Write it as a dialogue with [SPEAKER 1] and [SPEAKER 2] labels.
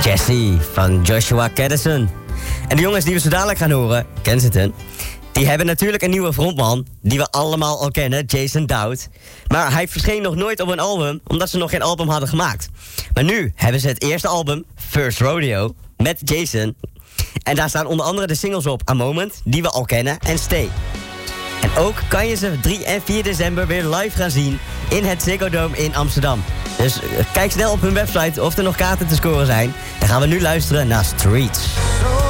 [SPEAKER 1] Jesse van Joshua Caddison. En de jongens die we zo dadelijk gaan horen, Kensington, die hebben natuurlijk een nieuwe frontman, die we allemaal al kennen, Jason Dowd. Maar hij verscheen nog nooit op een album, omdat ze nog geen album hadden gemaakt. Maar nu hebben ze het eerste album, First Rodeo, met Jason. En daar staan onder andere de singles op A Moment, die we al kennen, en Stay. En ook kan je ze 3 en 4 december weer live gaan zien in het Ziggo Dome in Amsterdam. Dus kijk snel op hun website of er nog kaarten te scoren zijn. Dan gaan we nu luisteren naar Streets.